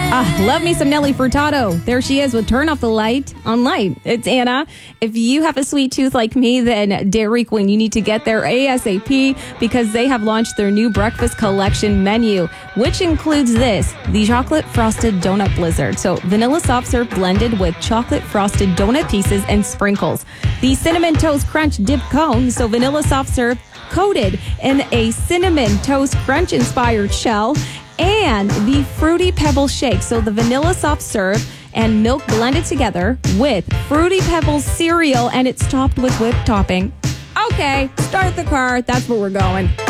Love me some Nelly Furtado. There she is with Turn Off the Light on Light. It's Anna. If you have a sweet tooth like me, then Dairy Queen, you need to get there ASAP because they have launched their new breakfast collection menu, which includes the chocolate frosted donut blizzard. So vanilla soft serve blended with chocolate frosted donut pieces and sprinkles. The cinnamon toast crunch dip cone, so vanilla soft serve coated in a cinnamon toast crunch inspired shell. And the Fruity Pebbles shake. So the vanilla soft serve and milk blended together with Fruity Pebbles cereal, and it's topped with whipped topping. Okay, start the car. That's where we're going.